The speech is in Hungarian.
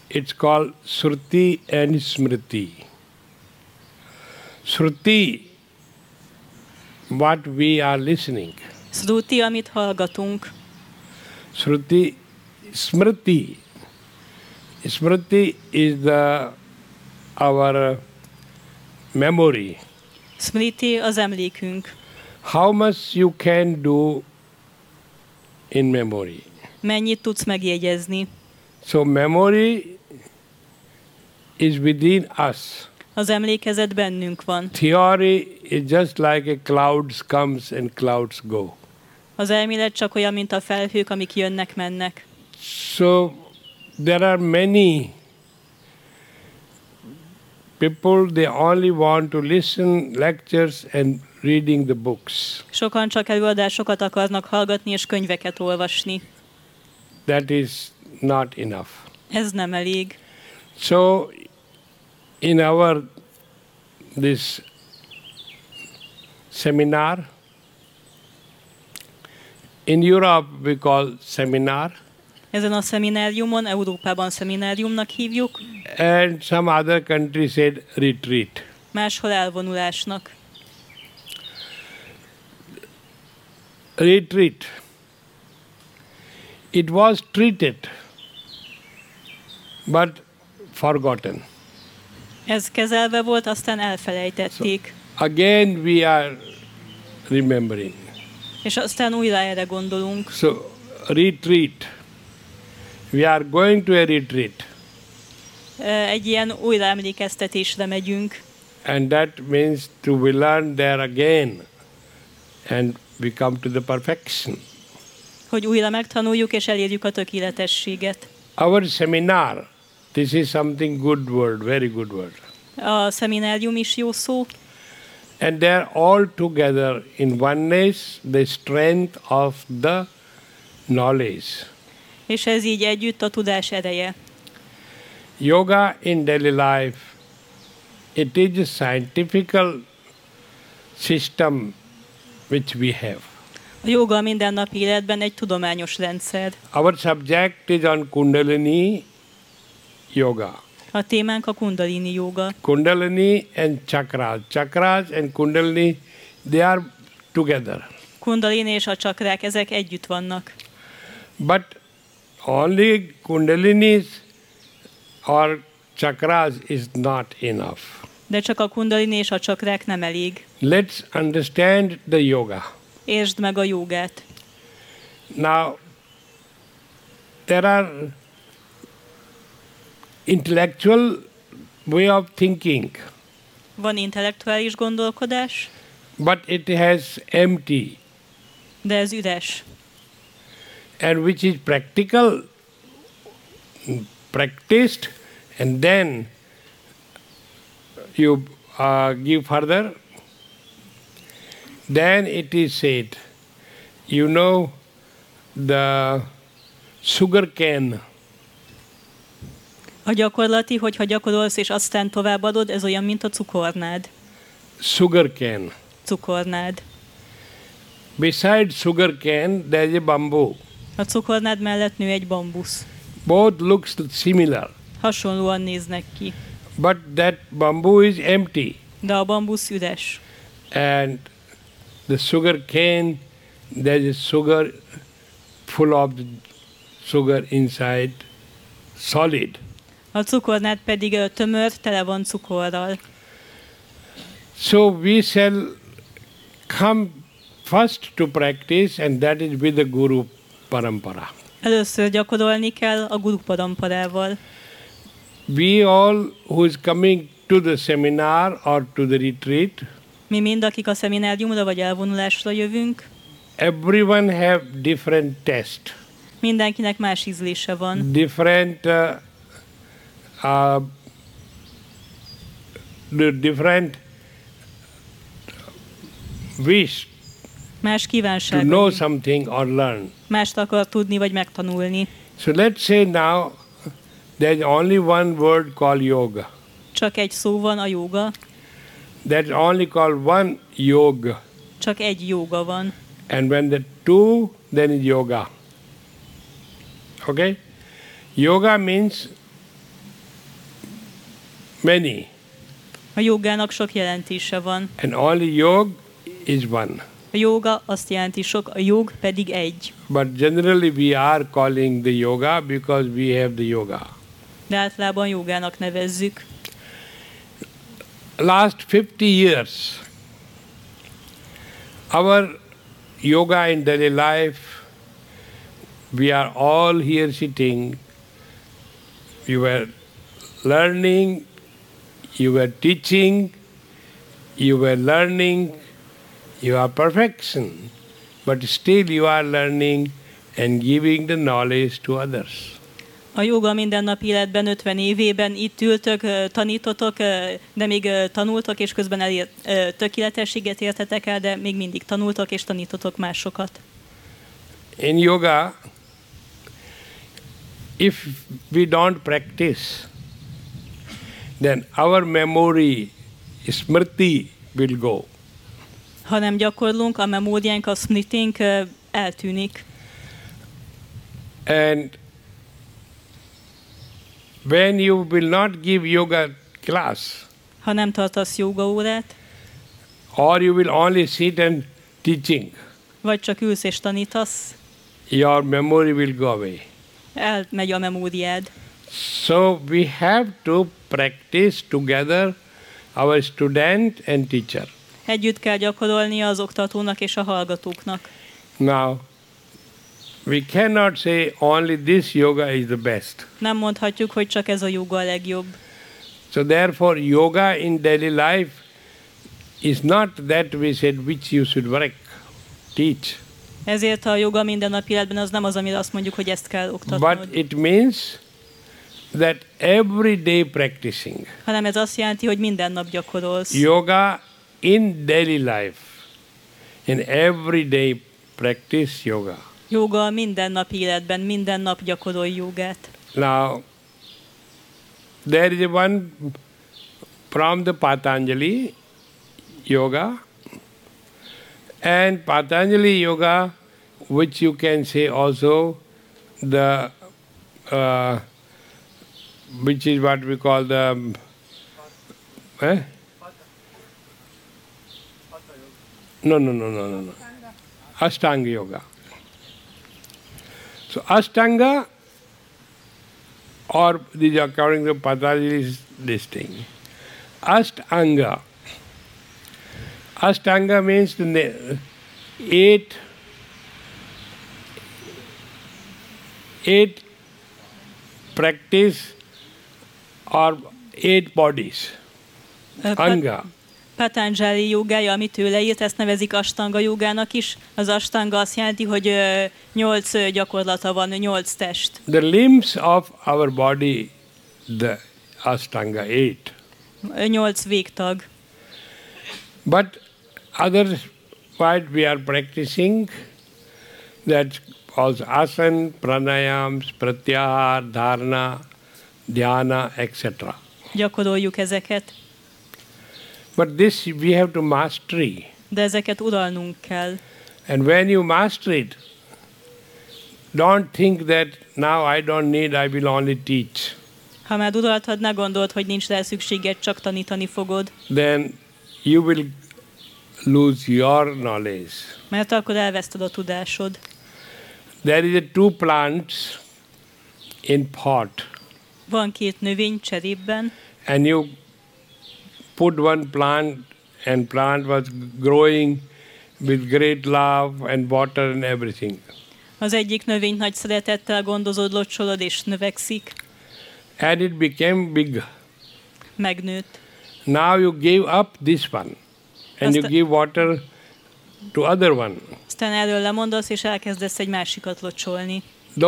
It's called Shruti and Smriti. Shruti, what we are listening. Shruti, amit hallgatunk. Shruti, Smriti. Smriti is our memory. Smriti az emlékünk. How much you can do in memory. Mennyit tudsz megjegyezni? So memory is within us. Az emlékezet bennünk van. Theory is just like a clouds comes and clouds go. Az elmélet csak olyan, mint a felhők, amik jönnek-mennek. So there are many people, they only want to listen lectures and reading the books. Sokan csak előadásokat akarnak hallgatni és könyveket olvasni. That is not enough. Ez nem elég. So in our this seminar, in Europe we call seminar. Ezen a szemináriumon, Európában szemináriumnak hívjuk. And some other countries said retreat. Máshol elvonulásnak. Retreat. It was treated, but forgotten. Ez kezelve volt, aztán elfelejtették. So, again we are remembering. És aztán újra erre gondolunk. So, retreat. We are going to a retreat. Egy ilyen újraemlékeztetésre megyünk. And that means we learn there again and we come to the perfection. Hogy újra megtanuljuk és elérjük a tökéletességet. Our seminar, this is something good word, very good word. A szeminárium is jó szó. And they're all together in oneness, the strength of the knowledge. És ez így együtt a tudás ereje. Yoga in daily life, it is a scientific system which we have. A jóga a mindennapi életben egy tudományos rendszer. Our subject is on Kundalini yoga. A témánk a Kundalini jóga. Kundalini and chakras. Chakras and Kundalini, they are together. Kundalini és a csakrák, ezek együtt vannak. But only Kundalinis or chakras is not enough. De csak a Kundalini és a csakrák nem elég. Let's understand the yoga. Értsd meg a jogát. Now, there are intellectual way of thinking. Van intellektuális gondolkodás, But it has empty. de ez üres. And which is practical, practiced, and then you give further. Then it is said, you know, the sugar cane. A gyakorlati, hogyha gyakorolsz és aztán továbbadod, ez olyan, mint a cukornád. Sugar cane. Cukornád. Beside sugar cane, there is a bamboo. A cukornád mellett nő egy bambusz. Both looks similar. Hasonlóan néznek ki. But that bamboo is empty. De a bambusz üres. And the sugar cane, there is sugar, full of sugar inside, solid. A cukornád pedig tömör, tele van cukorral. So we shall come first to practice, and that is with the Guru Parampara. Először gyakorolni kell a Guru Paramparával. We all who is coming to the seminar or to the retreat, Mi mind, akik a szemináriumra vagy elvonulásra jövünk, everyone have different taste. mindenkinek más ízlése van. Different different wish Más to kívánság. know something or learn. Mást akar tudni vagy megtanulni. So let's say now there's only one word called yoga. Csak egy szó van, a jóga. That's only called one yoga. Csak egy jóga van. And when the two, then is yoga. Okay? Yoga means many. A jogának sok jelentése van. And only yog is one. A jóga azt jelenti sok, a jog pedig egy. But generally we are calling the yoga because we have the yoga. De általában jogának nevezzük. Last 50 years, our yoga in daily life, we are all here sitting. You were learning, you were teaching, you were learning, you are perfection, but still you are learning and giving the knowledge to others. A jóga mindennapi életben 50 évében itt ültök, tanítotok, de még tanultok, és közben tökéletességet értetek el, de még mindig tanultok és tanítotok másokat. In yoga, if we don't practice, then our memory, smriti will go. Ha nem gyakorlunk, a memóriánk, a smritink eltűnik. And when you will not give yoga class, Ha nem tartasz jógaórát, or you will only sit and teaching, vagy csak ülsz és tanítasz, your memory will go away. elmegy a memóriád. So we have to practice together, our student and teacher. Együtt kell gyakorolni az oktatónak és a hallgatóknak. Now, we cannot say only this yoga is the best. Nem mondhatjuk, hogy csak ez a jóga a legjobb. So therefore, yoga in daily life is not that we said which you should teach. Ezért a joga mindennapi életben az nem az, amire azt mondjuk, hogy ezt kell oktatnod. But it means that every day practicing. Hanem ez azt jelenti, hogy minden nap gyakorolsz. Yoga in daily life. In every day practice yoga. Joga mindennapi életben, minden nap gyakorolj jogát. Now, there is one from the Patanjali yoga, and Patanjali yoga, which you can say also the, which is what we call the, No. Ashtanga yoga. So Ashtanga, or these according to Patanjali's this thing. Ashtanga. Ashtanga means the eight practice or 8 bodies. Anga. Patanjali jogája, amit ő leírt, ezt nevezik Ashtanga jogának is. Az Ashtanga azt jelenti, hogy 8 gyakorlata van, 8 test. The limbs of our body, the Ashtanga, 8. 8 végtag. But others, what we are practicing, that also asana, pranayams, pratyahar, dharana, dhyana, etc. Gyakoroljuk ezeket. But this we have to mastery. De ezeket uralnunk kell. And when you master it, don't think that now I don't need, I will only teach. Ha már uraltad, ne gondold, hogy nincs rá szükséged, csak tanítani fogod. Then you will lose your knowledge. Mert akkor elveszted a tudásod. There is 2 plants in pot. Van 2 növény cserépben, And you put one plant, and plant was growing with great love and water and everything. az egyik növényt nagy szeretettel gondozod, locsolod és növekszik, And it became big. megnőtt. Now you gave up this one, and you give water to other one. Aztán erről lemondasz, és elkezdesz egy másikat locsolni.